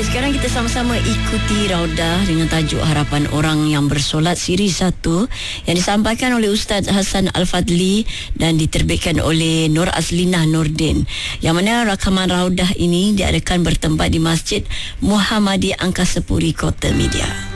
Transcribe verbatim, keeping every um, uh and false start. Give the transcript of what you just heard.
sekarang kita sama-sama ikuti Raudah dengan tajuk Harapan Orang yang Bersolat siri satu yang disampaikan oleh Ustaz Hassan Al-Fadli dan diterbitkan oleh Nur Azlinah Nordin. Yang mana rakaman Raudah ini diadakan bertempat di Masjid Muhammadiyah Angkasa Puri, Kota Media.